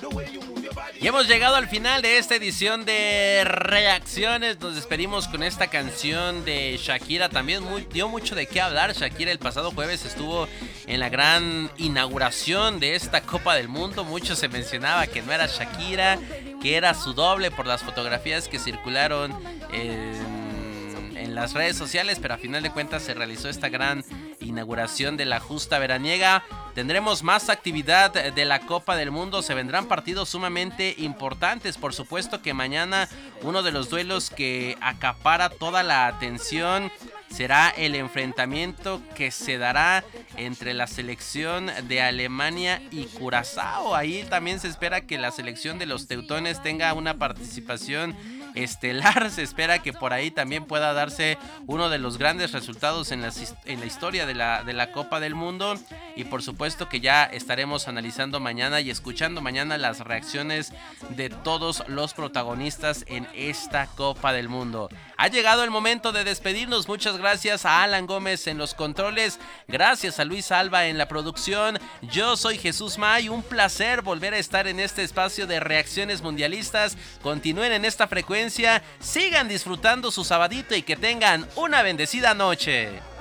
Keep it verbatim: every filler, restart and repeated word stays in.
Y hemos llegado al final de esta edición de Reacciones. Nos despedimos con esta canción de Shakira. También muy, dio mucho de qué hablar. Shakira el pasado jueves estuvo en la gran inauguración de esta Copa del Mundo. Mucho se mencionaba que no era Shakira, que era su doble por las fotografías que circularon en, en las redes sociales. Pero a final de cuentas se realizó esta gran inauguración de la justa veraniega. Tendremos más actividad de la Copa del Mundo, se vendrán partidos sumamente importantes. Por supuesto que mañana uno de los duelos que acapara toda la atención será el enfrentamiento que se dará entre la selección de Alemania y Curazao. Ahí también se espera que la selección de los teutones tenga una participación estelar. Se espera que por ahí también pueda darse uno de los grandes resultados en la, en la historia de la, de la Copa del Mundo. Y por supuesto que ya estaremos analizando mañana y escuchando mañana las reacciones de todos los protagonistas en esta Copa del Mundo. Ha llegado el momento de despedirnos. Muchas gracias a Alan Gómez en los controles. Gracias a Luis Alba en la producción. Yo soy Jesús May. Un placer volver a estar en este espacio de reacciones mundialistas. Continúen en esta frecuencia. Sigan disfrutando su sabadito y que tengan una bendecida noche.